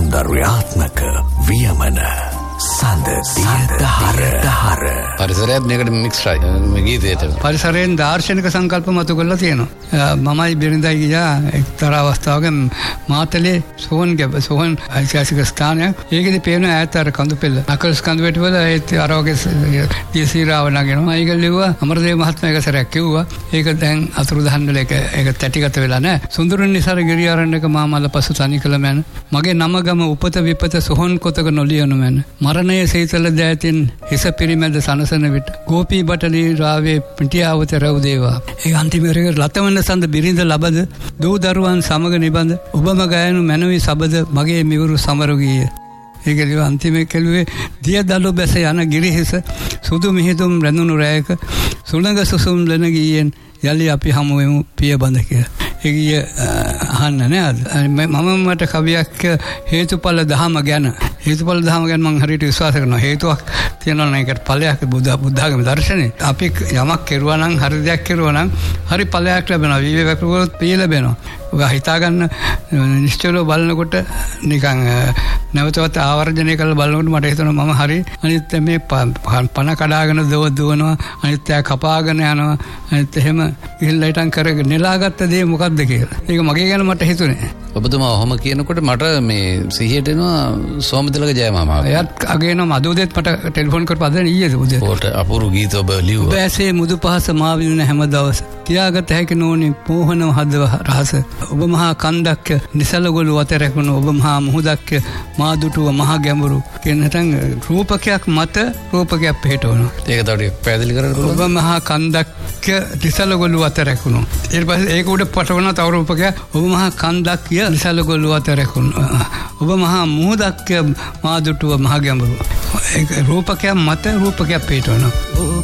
සෞන්දර්යාත්මක වියමන සඳ පරිසරයත් මේකට මික්ස්යි මේ ගීතයට. පරිසරයෙන් දාර්ශනික සංකල්ප මතු කරලා තියෙනවා. මමයි බිරිඳයි ගියා එක්තරා අවස්ථාවක මාතලේ සෝහන් ඓතිහාසික ස්ථානයක්. ඒකෙදි පේන ඈත අර කඳු පෙළ. නකල්ස් කඳු වැටි වල ඒත් අරෝගේ දීසීරාව නගිනවා. ඒක ලිව්වා අමරදේව මහත්මයා එක සැරයක් කිව්වා. ඒක දැන් අතුරුදහන් වෙලා ඒක තැටිගත වෙලා නැහැ. සුන්දරුන් නිසාර ගිරිආරණ්‍යක මාමල පසු තනි කළ මැන. මගේ නම ගම උපත විපත සොහොන් කොතක නොලියනු මැන. මරණයේ සීතල දෑතින් හිස පිරිමැද සනසන විට ගෝපී බටලී රාවේ පිටියාවත රැව් දේවා. ඒ අන්තිමේරේ ලතවන සඳ බිරිඳ ලබද දූ දරුවන් සමග නිබඳ ඔබම ගයනු මැනවි සබද මගේ මිවුරු සමරුගීය. ඒකලිව අන්තිමේ කෙළුවේ දිය දළු බැස යන ගිරිහිස සුදු මිහිදුම් රැඳුණු රැයක සුළඟ සුසුම් ලෙන ගියෙන් යලි අපි හමු වෙමු පිය බඳ කියලා. ඒ ගිය අහන්න නේද? මම මට කවියක් හේතුඵල දහම ගැන මම හරියට විශ්වාස කරනවා. හේතුවක් තියෙනවා නම් ඒකට ඵලයක් බුද්ධාගම දර්ශනේ. අපි යමක් කෙරුවා නම් හරි දෙයක් කෙරුවා නම් හරි ඵලයක් ලැබෙනවා. විවේක කරුවොත් පිය ලැබෙනවා. ඔබ හිතා ගන්න නිශ්චලව බලනකොට නිකන් නැවතවත් ආවර්ජනය කරලා බලනකොට මට හිතෙනවා මම හරි අනිත් මේ පණ කඩාගෙන දුවනවා අනිත් එයා කපාගෙන යනවා අනිත් එහෙම ගිහිල්ලා හිටන් කරගෙන නෙලාගත්ත දේ මොකක්ද කියලා. ඒක මගේ ගැන මට හිතුනේ. ඔබතුමා ඔහොම කියනකොට මට මේ සිහියට එනවා සෝමතිලක ජයමාමා. එයාත් අගේනවා අදෝදෙත් මට ටෙලිෆෝන් කරපු අද ඊයේ උදේ. ඔකට අපූර්ව ගීත ඔබ ලිව්වා. බෑසේ මුදු පහස මා විඳින හැම දවස තියාගත හැකි නෝනි පෝහන හදව රහස. ඔබ මහා කන්දක් නිසලගොළු වතරකුණු ඔබ මහා මුහුදක් මා දුටුව මහා ගැඹුරු කියන නැතන් රූපකයක් මත රූපකයක් පිටවනවා. ඒක තමයි පැහැදිලි කරන්න පුළුවන්. ඔබ මහා කන්දක් නිසලගොළු වතරකුණු ඊට පස්සේ ඒක උඩ පටවන තව රූපකයක් ඔබ මහා කන්දක් නිසලගොළු වතරකුණු ඔබ මහා මුහුදක් මා දුටුව මහා ගැඹුරු. ඒක රූපකයක් මත රූපකයක් පිටවනවා.